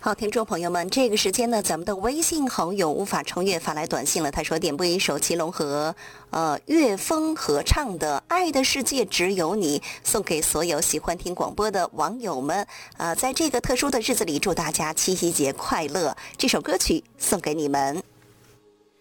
好，听众朋友们，这个时间呢，咱们的微信好友无法超越发来短信了。他说点播一首祁隆和乐风合唱的《爱的世界只有你》，送给所有喜欢听广播的网友们。在这个特殊的日子里，祝大家七夕节快乐！这首歌曲送给你们。